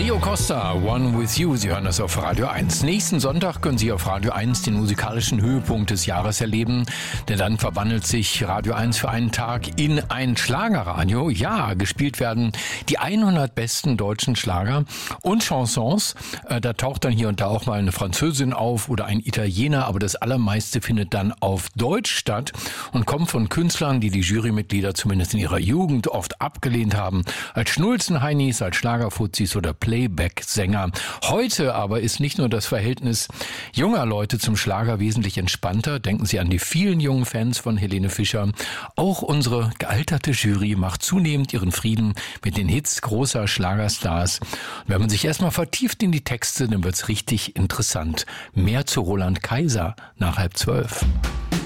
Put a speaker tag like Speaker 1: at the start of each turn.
Speaker 1: Rio Costa, One With You, Sie hören das auf Radio 1. Nächsten Sonntag können Sie auf Radio 1 den musikalischen Höhepunkt des Jahres erleben, denn dann verwandelt sich Radio 1 für einen Tag in ein Schlagerradio. Ja, gespielt werden die 100 besten deutschen Schlager und Chansons. Da taucht dann hier und da auch mal eine Französin auf oder ein Italiener, aber das Allermeiste findet dann auf Deutsch statt und kommt von Künstlern, die die Jurymitglieder zumindest in ihrer Jugend oft abgelehnt haben, als Schnulzenheinis, als Schlagerfuzis oder Playback-Sänger. Heute aber ist nicht nur das Verhältnis junger Leute zum Schlager wesentlich entspannter. Denken Sie an die vielen jungen Fans von Helene Fischer. Auch unsere gealterte Jury macht zunehmend ihren Frieden mit den Hits großer Schlagerstars. Wenn man sich erstmal vertieft in die Texte, dann wird's richtig interessant. Mehr zu Roland Kaiser nach 11:30.